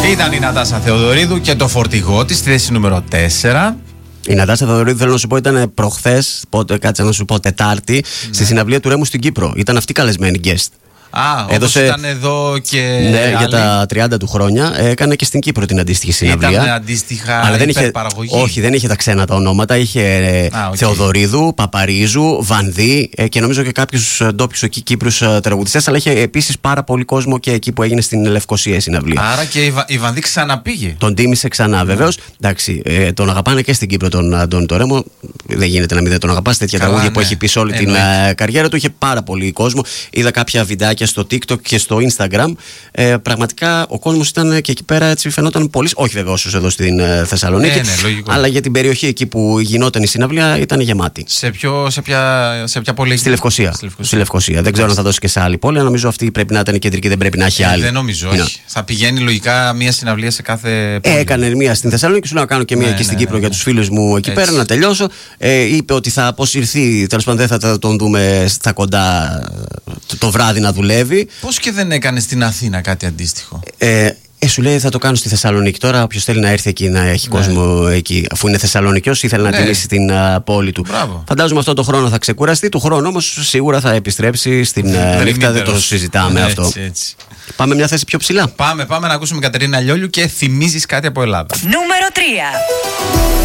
Ήταν η Νατάσα Θεοδωρίδου και το φορτηγό της στη θέση νούμερο 4. Η Νατάσα Θεοδωρίδου, θέλω να σου πω, ήταν προχθές, κάτσε να σου πω, Τετάρτη, στη συναυλία του Ρέμου στην Κύπρο. Ήταν αυτή καλεσμένη guest. Έδωσε... ήταν εδώ και. Ναι, για τα 30 του χρόνια. Έκανε και στην Κύπρο την αντίστοιχη συναυλία. Ήταν αντίστοιχα. Αλλά δεν είχε. Όχι, δεν είχε τα ξένα τα ονόματα. Είχε Θεοδωρίδου, Παπαρίζου, Βανδύ και νομίζω και κάποιους ντόπιους εκεί Κύπρους τραγουδιστές. Αλλά είχε επίσης πάρα πολύ κόσμο και εκεί που έγινε στην Λευκοσία η συναυλία. Άρα και η Βανδύ ξαναπήγε. Τον τίμησε ξανά, βεβαίως. Εντάξει, τον αγαπάνε και στην Κύπρο τον Αντώνη το Ρέμο. Δεν γίνεται να μην δεν τον αγαπάς. Τέτοια τραγούδια που έχει πει σε όλη την καριέρα του. Είχε πάρα πολύ κόσμο. Είδα κάποια βιντεάκια στο TikTok και στο Instagram. Πραγματικά ο κόσμος ήταν και εκεί πέρα, έτσι φαινόταν πολύ. Όχι βέβαια όσους εδώ στην Θεσσαλονίκη. Αλλά για την περιοχή εκεί που γινόταν η συναυλία ήταν γεμάτη. Σε ποια πόλη? Στη Λευκοσία. Στη Λευκοσία. Δεν ξέρω αν θα δώσει και σε άλλη πόλη. Νομίζω αυτή πρέπει να ήταν η κεντρική, δεν πρέπει να έχει άλλη. Δεν νομίζω. Όχι. Θα πηγαίνει λογικά μία συναυλία σε κάθε πόλη. Έκανε μία στην Θεσσαλονίκη, σου λέω να κάνω και μία εκεί στην Κύπρο για τους φίλους μου εκεί πέρα να τελειώσω. Είπε ότι θα αποσυρθεί, τέλος πάντων δεν θα τον δούμε στα κοντά το βράδυ να δουλεύει. Πώς και δεν έκανε στην Αθήνα κάτι αντίστοιχο? Σου λέει θα το κάνω στη Θεσσαλονίκη. Τώρα, όποιος θέλει να έρθει εκεί να έχει κόσμο εκεί, αφού είναι Θεσσαλονικιός, ήθελε να τιμήσει την πόλη του. Μπράβο. Φαντάζομαι αυτό το χρόνο θα ξεκουραστεί. Του χρόνου όμως σίγουρα θα επιστρέψει στην νύχτα. Δεν το συζητάμε αυτό. Έτσι. Πάμε μια θέση πιο ψηλά. Πάμε να ακούσουμε Κατερίνα Λιόλιου και θυμίζεις κάτι από Ελλάδα. Νούμερο 3.